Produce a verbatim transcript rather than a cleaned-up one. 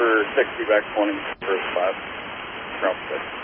for sixty back twenty, first class, ground six.